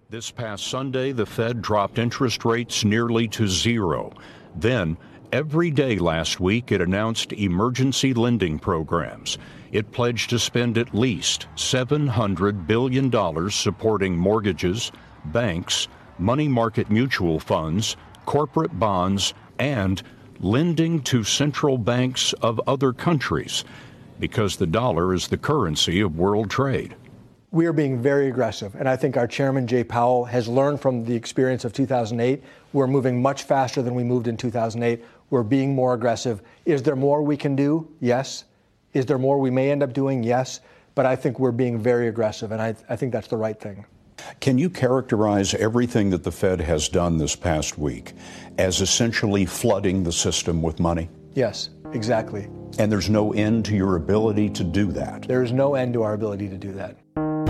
This past Sunday, the Fed dropped interest rates nearly to zero. Then, every day last week, it announced emergency lending programs. It pledged to spend at least $700 billion supporting mortgages, banks, money market mutual funds, corporate bonds, and lending to central banks of other countries, because the dollar is the currency of world trade. We are being very aggressive, and I think our chairman, Jay Powell, has learned from the experience of 2008. We're moving much faster than we moved in 2008. We're being more aggressive. Is there more we can do? Yes. Is there more we may end up doing? Yes. But I think we're being very aggressive, and I think that's the right thing. Can you characterize everything that the Fed has done this past week as essentially flooding the system with money? Yes, exactly. And there's no end to your ability to do that? There is no end to our ability to do that.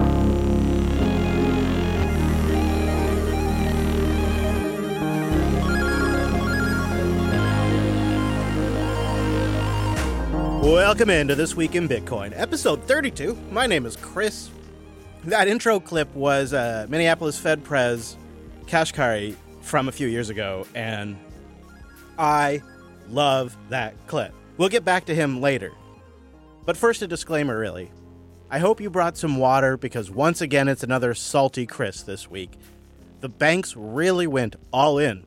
Welcome into This Week in Bitcoin, episode 32. My name is Chris. That intro clip was Minneapolis Fed Pres Kashkari from a few years ago, and I love that clip. We'll get back to him later. But first, a disclaimer, really. I hope you brought some water, because once again, it's another salty Chris this week. The banks really went all in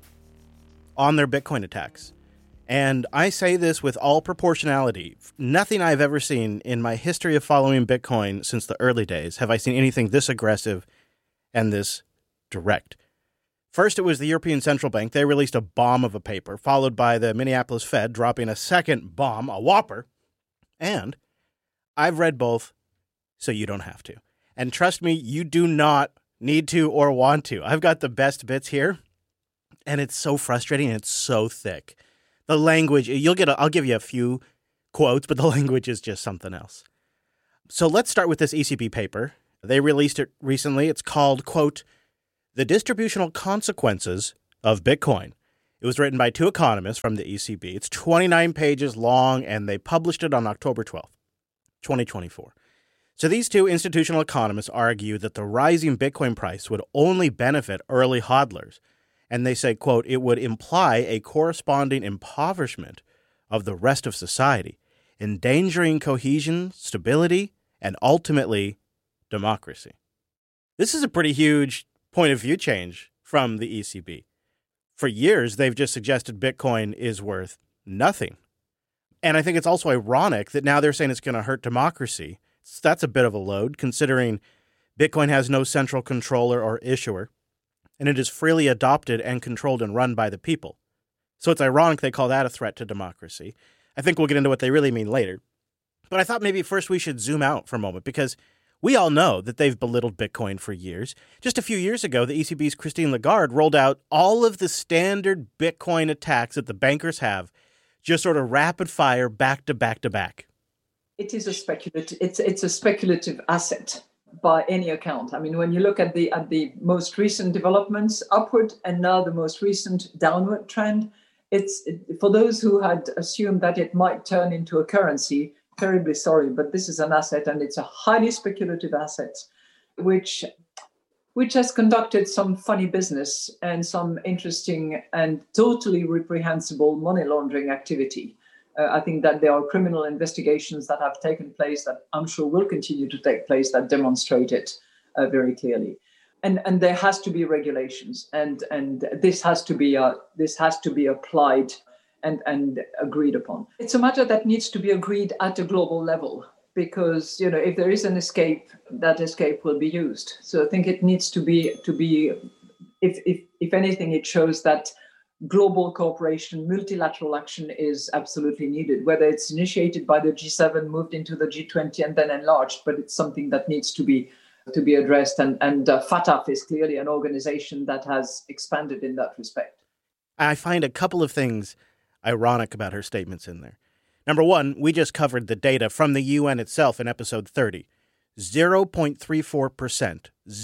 on their Bitcoin attacks. And I say this with all proportionality. Nothing I've ever seen in my history of following Bitcoin since the early days have I seen anything this aggressive and this direct. First, it was the European Central Bank. They released a bomb of a paper, followed by the Minneapolis Fed dropping a second bomb, a whopper. And I've read both, so you don't have to. And trust me, you do not need to or want to. I've got the best bits here, and it's so frustrating and it's so thick. The language, I'll give you a few quotes, but the language is just something else. So let's start with this ECB paper. They released it recently. It's called, quote, The Distributional Consequences of Bitcoin. It was written by two economists from the ECB. It's 29 pages long, and they published it on October 12th, 2024. So these two institutional economists argue that the rising Bitcoin price would only benefit early hodlers. And they say, quote, it would imply a corresponding impoverishment of the rest of society, endangering cohesion, stability, and ultimately democracy. This is a pretty huge point of view change from the ECB. For years, they've just suggested Bitcoin is worth nothing. And I think it's also ironic that now they're saying it's going to hurt democracy. So that's a bit of a load, considering Bitcoin has no central controller or issuer, and it is freely adopted and controlled and run by the people. So it's ironic they call that a threat to democracy. I think we'll get into what they really mean later. But I thought maybe first we should zoom out for a moment, because we all know that they've belittled Bitcoin for years. Just a few years ago, the ECB's Christine Lagarde rolled out all of the standard Bitcoin attacks that the bankers have, just sort of rapid fire, back to back to back. It is a speculative. It's a speculative asset by any account. I mean, when you look at the most recent developments upward and now the most recent downward trend, it's for those who had assumed that it might turn into a currency, terribly sorry, but this is an asset, and it's a highly speculative asset, which has conducted some funny business and some interesting and totally reprehensible money laundering activity. I think that there are criminal investigations that have taken place that I'm sure will continue to take place that demonstrate it very clearly. And there has to be regulations, and this has to be applied and agreed upon. It's a matter that needs to be agreed at a global level, because if there is an escape, that escape will be used. So I think it needs to be if anything, it shows that global cooperation, multilateral action is absolutely needed, whether it's initiated by the G7, moved into the G20, and then enlarged, but it's something that needs to be addressed. And FATF is clearly an organization that has expanded in that respect. I find a couple of things ironic about her statements in there. Number one, we just covered the data from the UN itself in episode 30. 0.34%,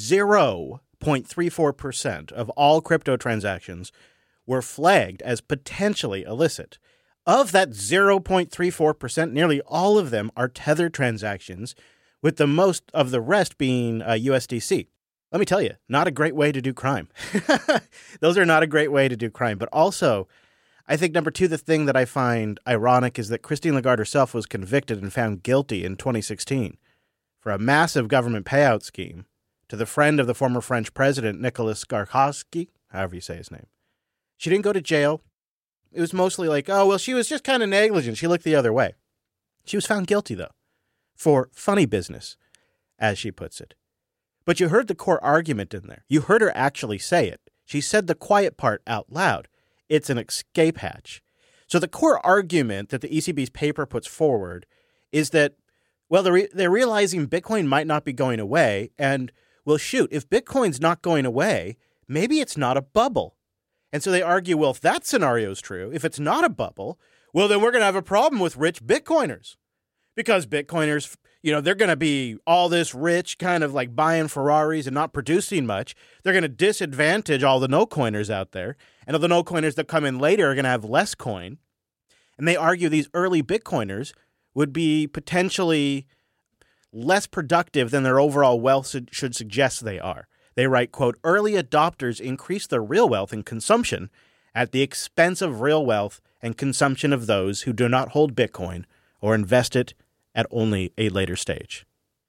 0.34% of all crypto transactions were flagged as potentially illicit. Of that 0.34%, nearly all of them are Tether transactions, with the most of the rest being USDC. Let me tell you, not a great way to do crime. Those are not a great way to do crime. But also, I think, number two, the thing that I find ironic is that Christine Lagarde herself was convicted and found guilty in 2016 for a massive government payout scheme to the friend of the former French president, Nicolas Sarkozy, however you say his name. She didn't go to jail. It was mostly like, oh, well, she was just kind of negligent. She looked the other way. She was found guilty, though, for funny business, as she puts it. But you heard the core argument in there. You heard her actually say it. She said the quiet part out loud. It's an escape hatch. So the core argument that the ECB's paper puts forward is that, well, they're realizing Bitcoin might not be going away. And, well, shoot, if Bitcoin's not going away, maybe it's not a bubble. And so they argue, well, if that scenario is true, if it's not a bubble, well, then we're going to have a problem with rich Bitcoiners. Because Bitcoiners, they're going to be all this rich, kind of like buying Ferraris and not producing much. They're going to disadvantage all the no-coiners out there. And all the no-coiners that come in later are going to have less coin. And they argue these early Bitcoiners would be potentially less productive than their overall wealth should suggest they are. They write, quote, early adopters increase their real wealth and consumption at the expense of real wealth and consumption of those who do not hold Bitcoin or invest it at only a later stage.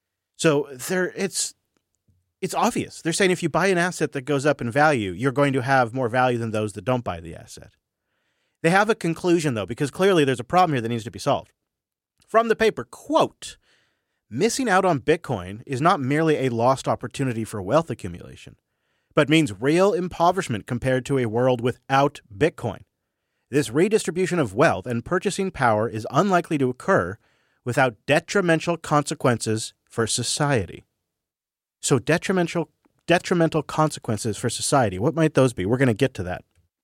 So it's obvious. They're saying if you buy an asset that goes up in value, you're going to have more value than those that don't buy the asset. They have a conclusion, though, because clearly there's a problem here that needs to be solved. From the paper, quote, missing out on Bitcoin is not merely a lost opportunity for wealth accumulation, but means real impoverishment compared to a world without Bitcoin. This redistribution of wealth and purchasing power is unlikely to occur without detrimental consequences for society. So detrimental consequences for society, what might those be? We're going to get to that.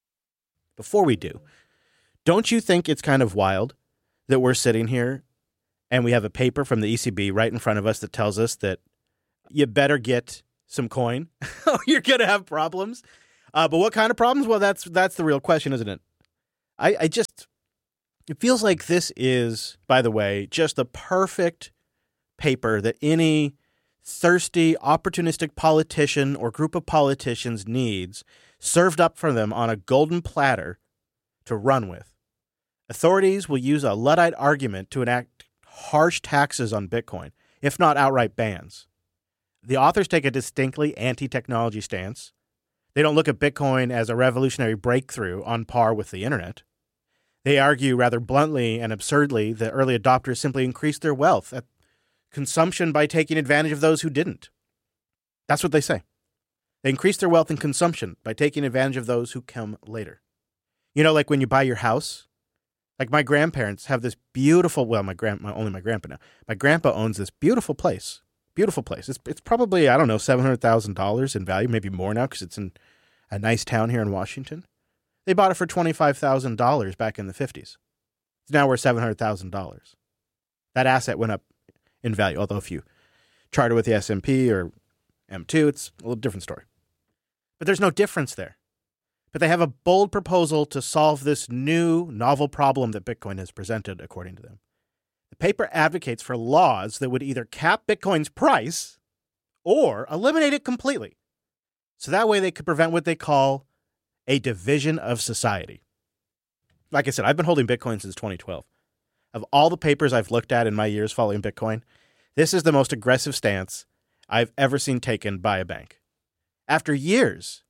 Before we do, don't you think it's kind of wild that we're sitting here and we have a paper from the ECB right in front of us that tells us that you better get some coin. You're going to have problems. But what kind of problems? Well, that's the real question, isn't it? It feels like this is, by the way, just the perfect paper that any thirsty, opportunistic politician or group of politicians needs served up for them on a golden platter to run with. Authorities will use a Luddite argument to enact harsh taxes on Bitcoin, if not outright bans. The authors take a distinctly anti-technology stance. They don't look at Bitcoin as a revolutionary breakthrough on par with the internet. They argue rather bluntly and absurdly that early adopters simply increased their wealth at consumption by taking advantage of those who didn't. That's what they say. They increased their wealth and consumption by taking advantage of those who come later. Like when you buy your house. Like my grandparents have this beautiful, well, only my grandpa now. My grandpa owns this beautiful place. Beautiful place. It's probably, I don't know, $700,000 in value, maybe more now because it's in a nice town here in Washington. They bought it for $25,000 back in the 50s. It's now worth $700,000. That asset went up in value, although if you charter with the S&P or M2, it's a little different story. But there's no difference there. But they have a bold proposal to solve this new, novel problem that Bitcoin has presented, according to them. The paper advocates for laws that would either cap Bitcoin's price or eliminate it completely. So that way they could prevent what they call a division of society. Like I said, I've been holding Bitcoin since 2012. Of all the papers I've looked at in my years following Bitcoin, this is the most aggressive stance I've ever seen taken by a bank. After years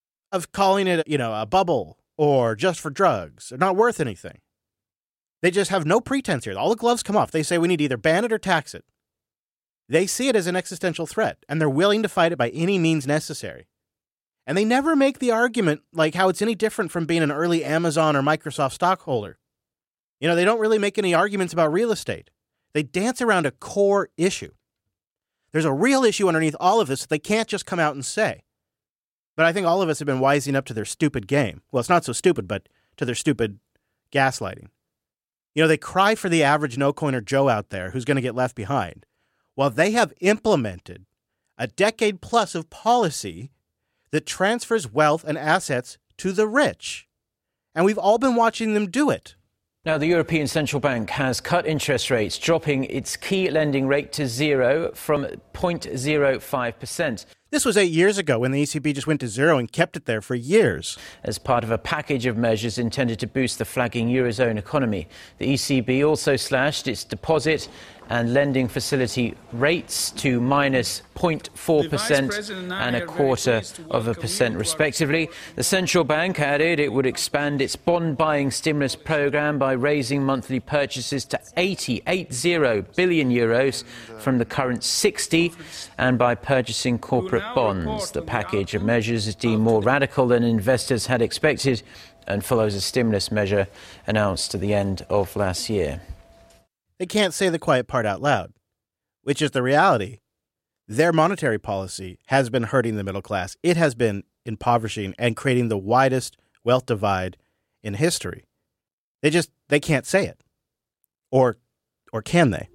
of calling it, a bubble or just for drugs, or not worth anything. They just have no pretense here. All the gloves come off. They say we need to either ban it or tax it. They see it as an existential threat, and they're willing to fight it by any means necessary. And they never make the argument like how it's any different from being an early Amazon or Microsoft stockholder. They don't really make any arguments about real estate. They dance around a core issue. There's a real issue underneath all of this that they can't just come out and say. But I think all of us have been wising up to their stupid game. Well, it's not so stupid, but to their stupid gaslighting. They cry for the average no-coiner Joe out there who's going to get left behind. Well, they have implemented a decade plus of policy that transfers wealth and assets to the rich. And we've all been watching them do it. Now, the European Central Bank has cut interest rates, dropping its key lending rate to zero from 0.05%. This was 8 years ago when the ECB just went to zero and kept it there for years. As part of a package of measures intended to boost the flagging Eurozone economy, the ECB also slashed its deposit and lending facility rates to minus 0.4% and a quarter of a percent, respectively. The central bank added it would expand its bond-buying stimulus programme by raising monthly purchases to 80 billion euros from the current 60, and by purchasing corporate bonds. The package of measures is deemed more radical than investors had expected and follows a stimulus measure announced at the end of last year. They can't say the quiet part out loud, which is the reality. Their monetary policy has been hurting the middle class. It has been impoverishing and creating the widest wealth divide in history. They can't say it. Or can they?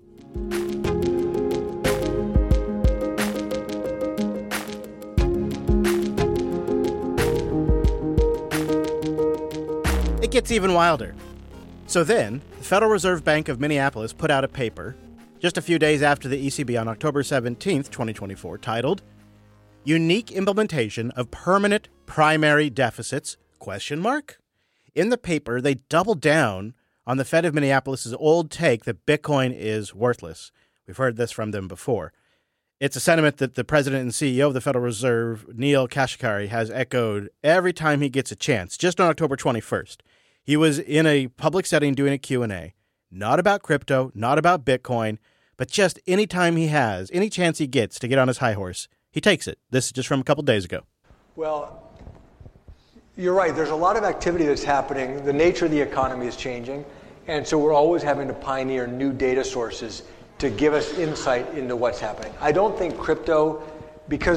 It gets even wilder. So then, the Federal Reserve Bank of Minneapolis put out a paper just a few days after the ECB on October 17th, 2024, titled Unique Implementation of Permanent Primary Deficits, ? In the paper, they doubled down on the Fed of Minneapolis' old take that Bitcoin is worthless. We've heard this from them before. It's a sentiment that the president and CEO of the Federal Reserve, Neel Kashkari, has echoed every time he gets a chance. Just on October 21st, he was in a public setting doing a Q&A, not about crypto, not about Bitcoin, but just any time he has, any chance he gets to get on his high horse, he takes it. This is just from a couple days ago. Well, you're right. There's a lot of activity that's happening. The nature of the economy is changing. And so we're always having to pioneer new data sources to give us insight into what's happening. I don't think crypto, because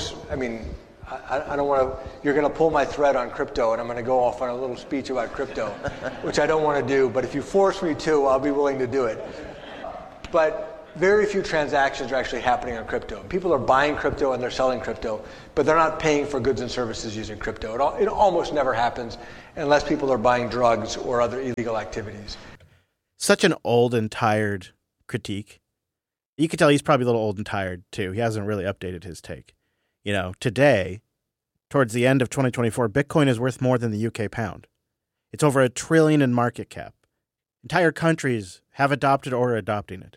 I don't want to, you're going to pull my thread on crypto and I'm going to go off on a little speech about crypto, which I don't want to do, but if you force me to, I'll be willing to do it. But very few transactions are actually happening on crypto. People are buying crypto and they're selling crypto, but they're not paying for goods and services using crypto. It almost never happens unless people are buying drugs or other illegal activities. Such an old and tired critique. You can tell he's probably a little old and tired too. He hasn't really updated his take. Today, towards the end of 2024, Bitcoin is worth more than the UK pound. It's over $1 trillion in market cap. Entire countries have adopted or are adopting it.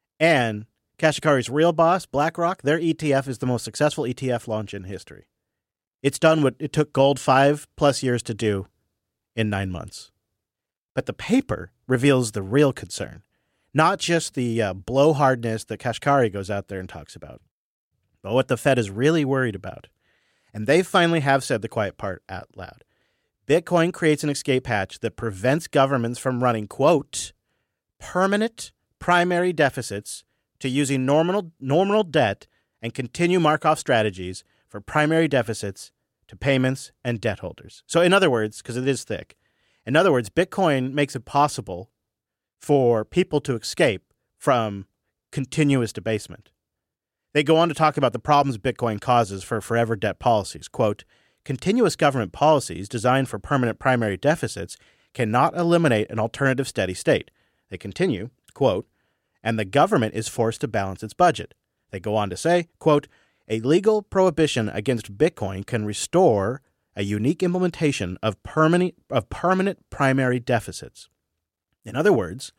And Kashkari's real boss, BlackRock, their ETF is the most successful ETF launch in history. It's done what it took gold 5+ years to do in 9 months. But the paper reveals the real concern, not just the blowhardness that Kashkari goes out there and talks about, but what the Fed is really worried about. And they finally have said the quiet part out loud. Bitcoin creates an escape hatch that prevents governments from running, quote, permanent primary deficits to using nominal debt and continue Markov strategies for primary deficits to payments and debt holders. So in other words, because it is thick, in other words, Bitcoin makes it possible for people to escape from continuous debasement. They go on to talk about the problems Bitcoin causes for forever debt policies. Quote, continuous government policies designed for permanent primary deficits cannot eliminate an alternative steady state. They continue, quote, and the government is forced to balance its budget. They go on to say, quote, a legal prohibition against Bitcoin can restore a unique implementation of permanent primary deficits. In other words,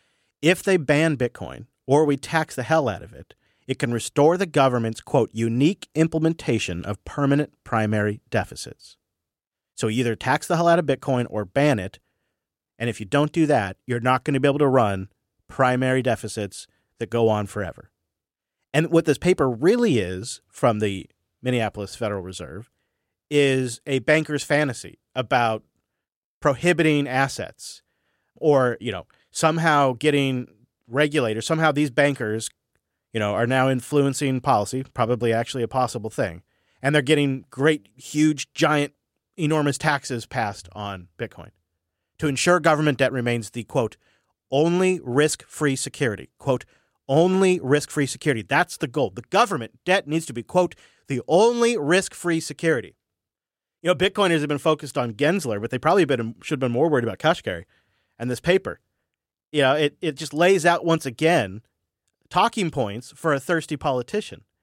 if they ban Bitcoin or we tax the hell out of it, it can restore the government's, quote, unique implementation of permanent primary deficits. So either tax the hell out of Bitcoin or ban it. And if you don't do that, you're not going to be able to run primary deficits that go on forever. And what this paper really is from the Minneapolis Federal Reserve is a banker's fantasy about prohibiting assets or, somehow getting regulators, somehow these bankers, are now influencing policy, probably actually a possible thing. And they're getting great, huge, giant, enormous taxes passed on Bitcoin to ensure government debt remains the, quote, only risk-free security, quote, only risk-free security. That's the goal. The government debt needs to be, quote, the only risk-free security. Bitcoiners have been focused on Gensler, but they probably should have been more worried about Kashkari and this paper. It just lays out once again talking points for a thirsty politician.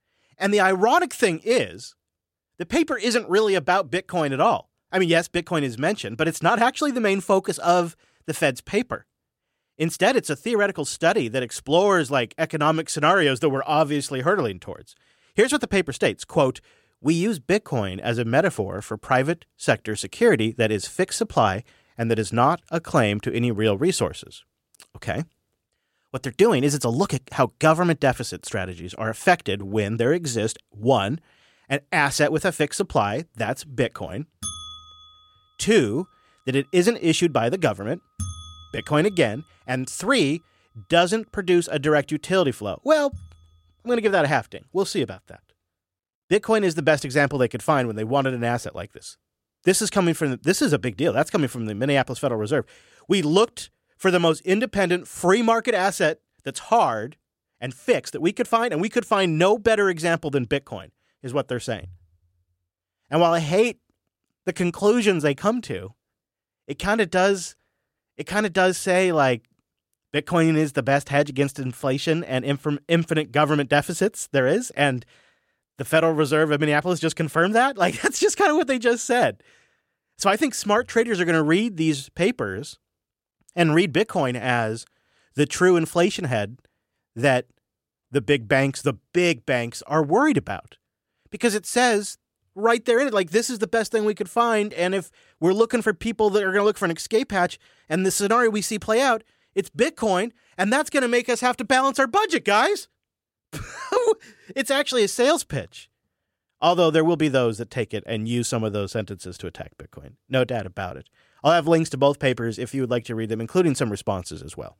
And the ironic thing is, the paper isn't really about Bitcoin at all. I mean, yes, Bitcoin is mentioned, but it's not actually the main focus of the Fed's paper. Instead, it's a theoretical study that explores economic scenarios that we're obviously hurtling towards. Here's what the paper states, quote, "We use Bitcoin as a metaphor for private sector security that is fixed supply and that is not a claim to any real resources." Okay. What they're doing is it's a look at how government deficit strategies are affected when there exists, one, an asset with a fixed supply, that's Bitcoin. Two, that it isn't issued by the government, Bitcoin again. And three, doesn't produce a direct utility flow. Well, I'm going to give that a half ding. We'll see about that. Bitcoin is the best example they could find when they wanted an asset like this. This is a big deal. That's coming from the Minneapolis Federal Reserve. We looked for the most independent free market asset that's hard and fixed that we could find, and we could find no better example than Bitcoin, is what they're saying. And while I hate the conclusions they come to, it kind of does say Bitcoin is the best hedge against inflation and infinite government deficits there is, and the Federal Reserve of Minneapolis just confirmed that. That's just kind of what they just said. So I think smart traders are going to read these papers and read Bitcoin as the true inflation head that the big banks are worried about. Because it says right there in it, this is the best thing we could find. And if we're looking for people that are going to look for an escape hatch, and the scenario we see play out, it's Bitcoin, and that's going to make us have to balance our budget, guys. It's actually a sales pitch. Although there will be those that take it and use some of those sentences to attack Bitcoin. No doubt about it. I'll have links to both papers if you would like to read them, including some responses as well.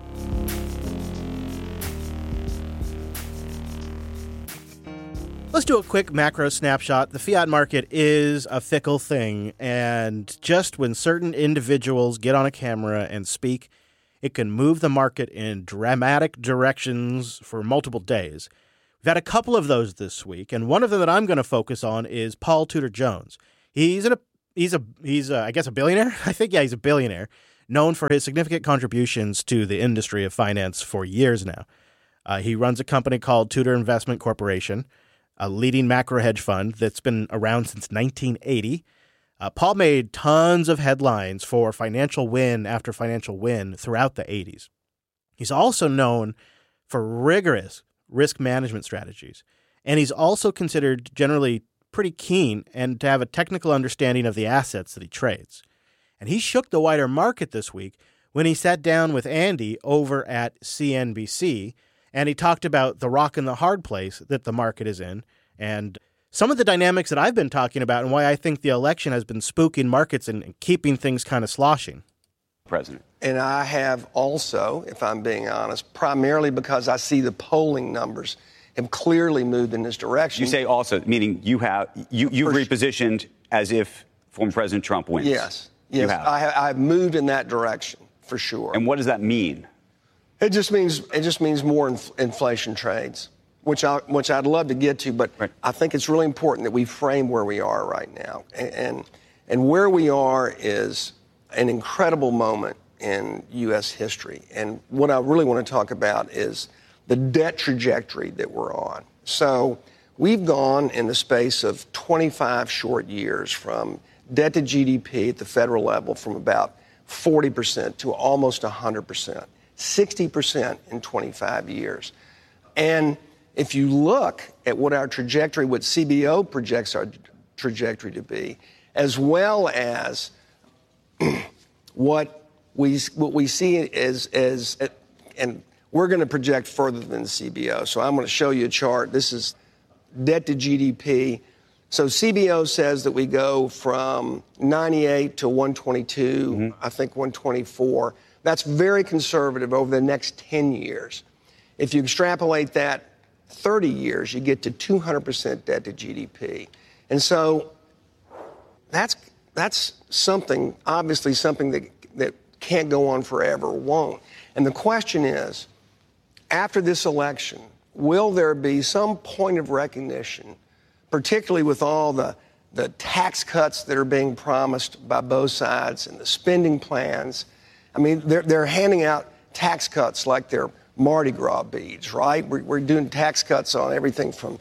Let's do a quick macro snapshot. The fiat market is a fickle thing, and just when certain individuals get on a camera and speak, it can move the market in dramatic directions for multiple days. We've had a couple of those this week, and one of them that I'm going to focus on is Paul Tudor Jones. He's a billionaire. I think, yeah, he's a billionaire, known for his significant contributions to the industry of finance for years now. He runs a company called Tudor Investment Corporation, a leading macro hedge fund that's been around since 1980. Paul made tons of headlines for financial win after financial win throughout the 80s. He's also known for rigorous risk management strategies, and he's also considered generally pretty keen and to have a technical understanding of the assets that he trades. And he shook the wider market this week when he sat down with Andy over at CNBC, and he talked about the rock and the hard place that the market is in, and some of the dynamics that I've been talking about and why I think the election has been spooking markets and keeping things kind of sloshing. President. And I have also, if I'm being honest, primarily because I see the polling numbers have clearly moved in this direction. You say also, meaning you've repositioned as if former President Trump wins. Yes. You have. I've moved in that direction for sure. And what does that mean? It just means more inflation trades, which I'd love to get to, but right. I think it's really important that we frame where we are right now, and where we are is an incredible moment in U.S. history. And what I really want to talk about is the debt trajectory that we're on. So we've gone in the space of 25 short years from debt to GDP at the federal level from about 40% to almost 100%, 60% in 25 years. And if you look at what our trajectory, what CBO projects our trajectory to be, as well as what we see as and we're going to project further than the CBO. So I'm going to show you a chart. This is debt to GDP. So CBO says that we go from 98 to 122, I think 124. That's very conservative over the next 10 years. If you extrapolate that 30 years, you get to 200% debt to GDP. And so that's something, obviously something that can't go on forever, won't. And the question is, after this election, will there be some point of recognition, particularly with all the tax cuts that are being promised by both sides and the spending plans? I mean, they're handing out tax cuts like they're Mardi Gras beads, right? We're doing tax cuts on everything from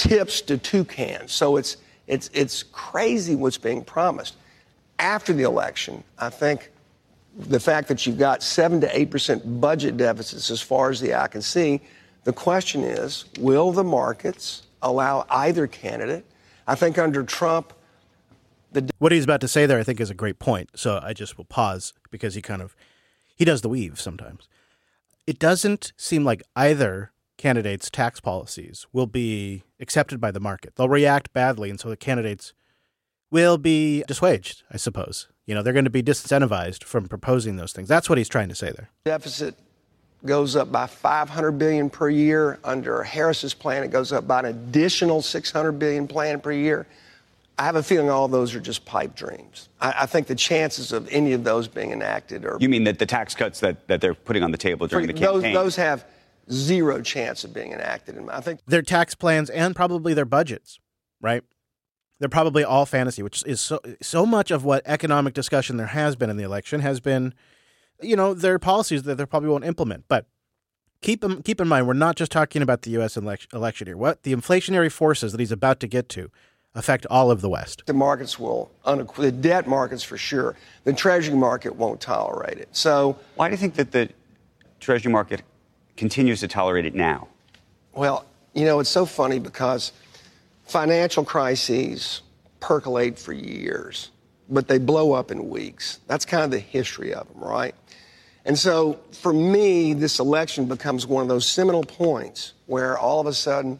tips to toucans. So it's crazy what's being promised. After the election, I think the fact that you've got 7 to 8% budget deficits as far as the eye can see, the question is, will the markets allow either candidate? I think under Trump, what he's about to say there, I think, is a great point. So I just will pause because he does the weave sometimes. It doesn't seem like either candidate's tax policies will be accepted by the market. They'll react badly, and so the candidates will be dissuaded, I suppose. They're going to be disincentivized from proposing those things. That's what he's trying to say there. Deficit goes up by $500 billion per year. Under Harris's plan, it goes up by an additional $600 billion plan per year. I have a feeling all those are just pipe dreams. I think the chances of any of those being enacted are... You mean that the tax cuts that they're putting on the table during the campaign? Those have zero chance of being enacted. I think their tax plans and probably their budgets, right? They're probably all fantasy, which is so much of what economic discussion there has been in the election has been, their policies that they probably won't implement. But keep in mind, we're not just talking about the U.S. election here. What the inflationary forces that he's about to get to affect all of the West. The markets the debt markets for sure. The Treasury market won't tolerate it. So why do you think that the Treasury market continues to tolerate it now? Well, it's so funny because financial crises percolate for years, but they blow up in weeks. That's kind of the history of them, right? And so for me, this election becomes one of those seminal points where all of a sudden,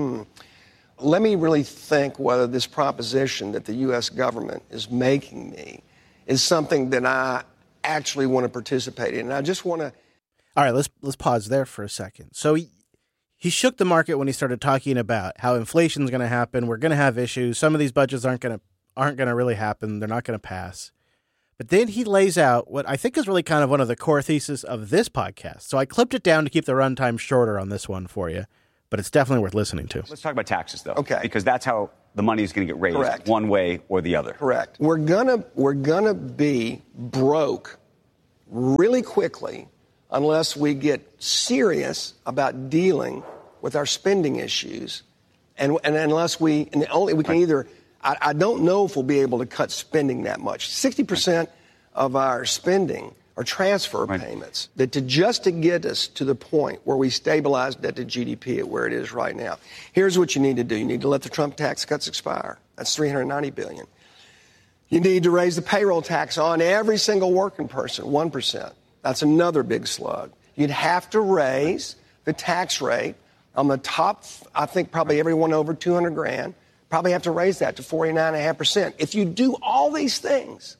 let me really think whether this proposition that the U.S. government is making me is something that I actually want to participate in. And I just want to... All right, let's pause there for a second. So he shook the market when he started talking about how inflation's going to happen. We're going to have issues. Some of these budgets aren't going to really happen. They're not going to pass. But then he lays out what I think is really kind of one of the core theses of this podcast. So I clipped it down to keep the runtime shorter on this one for you. But it's definitely worth listening to. Let's talk about taxes, though. Okay. Because that's how the money is going to get raised. Correct. One way or the other. Correct. We're gonna be broke really quickly unless we get serious about dealing with our spending issues, and unless we can either. I don't know if we'll be able to cut spending that much. 60% of our spending are transfer payments that to get us to the point where we stabilize debt to GDP at where it is right now. Here's what you need to do. You need to let the Trump tax cuts expire. That's $390 billion. You need to raise the payroll tax on every single working person, 1%. That's another big slug. You'd have to raise the tax rate on the top, I think probably everyone over 200 grand, probably have to raise that to 49.5%. If you do all these things,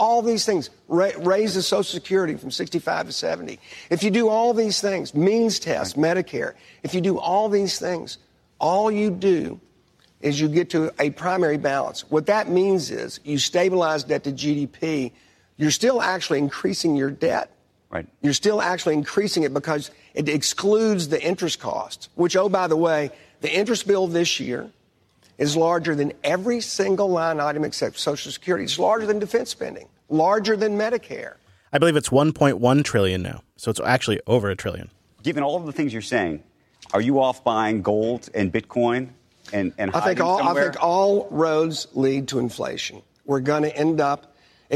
raise the Social Security from 65 to 70. If you do all these things, means test, Medicare, if you do all these things, all you do is you get to a primary balance. What that means is you stabilize debt to GDP. You're still actually increasing your debt. Right. You're still actually increasing it because it excludes the interest costs, which, oh, by the way, the interest bill this year is larger than every single line item except Social Security. It's larger than defense spending, larger than Medicare. I believe it's $1.1 trillion now, so it's actually over $1 trillion. Given all of the things you're saying, are you off buying gold and Bitcoin and I think all roads lead to inflation. We're going to end up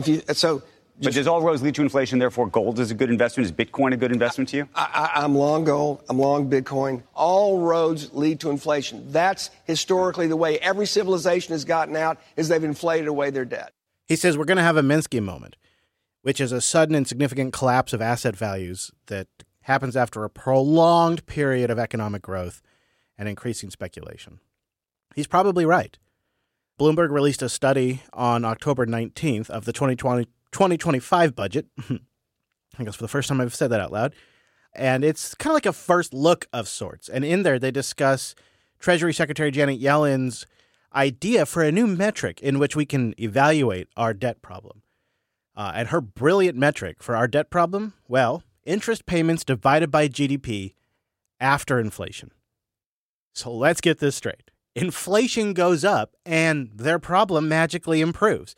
But does all roads lead to inflation? Therefore, gold is a good investment. Is Bitcoin a good investment to you? I'm long gold. I'm long Bitcoin. All roads lead to inflation. That's historically the way every civilization has gotten out, is they've inflated away their debt. He says we're going to have a Minsky moment, which is a sudden and significant collapse of asset values that happens after a prolonged period of economic growth and increasing speculation. He's probably right. Bloomberg released a study on October 19th of the 2025 budget. I guess for the first time I've said that out loud. And it's kind of like a first look of sorts. And in there, they discuss Treasury Secretary Janet Yellen's idea for a new metric in which we can evaluate our debt problem. And her brilliant metric for our debt problem, well, interest payments divided by GDP after inflation. So let's get this straight. Inflation goes up and their problem magically improves.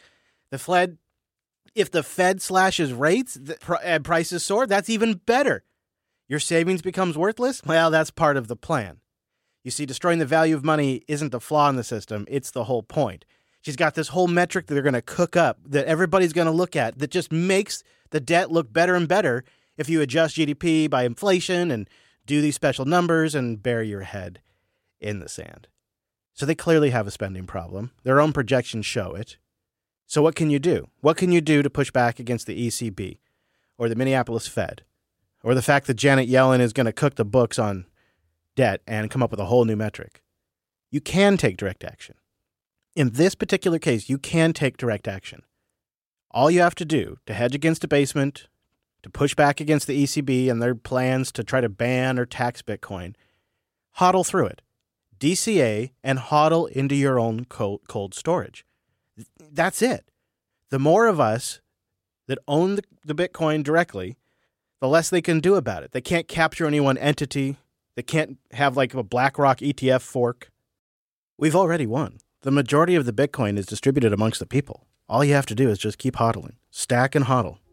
If the Fed slashes rates and prices soar, that's even better. Your savings becomes worthless? Well, that's part of the plan. You see, destroying the value of money isn't the flaw in the system. It's the whole point. She's got this whole metric that they're going to cook up that everybody's going to look at that just makes the debt look better and better if you adjust GDP by inflation and do these special numbers and bury your head in the sand. So they clearly have a spending problem. Their own projections show it. So what can you do? What can you do to push back against the ECB or the Minneapolis Fed or the fact that Janet Yellen is going to cook the books on debt and come up with a whole new metric? You can take direct action. In this particular case, you can take direct action. All you have to do to hedge against debasement, to push back against the ECB and their plans to try to ban or tax Bitcoin, hodl through it. DCA and hodl into your own cold storage. That's it. The more of us that own the Bitcoin directly, the less they can do about it. They can't capture any one entity. They can't have like a BlackRock ETF fork. We've already won. The majority of the Bitcoin is distributed amongst the people. All you have to do is just keep hodling. Stack and hodl.